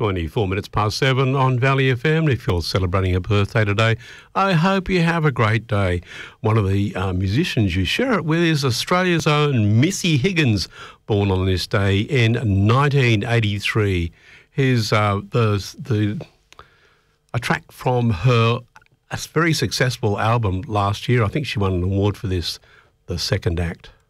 24 minutes past 7 on Valley FM. If you're celebrating a birthday today, I hope you have a great day. One of the musicians you share it with is Australia's own Missy Higgins, born on this day in 1983. Here's a track from her very successful album last year. I think she won an award for this, The Second Act.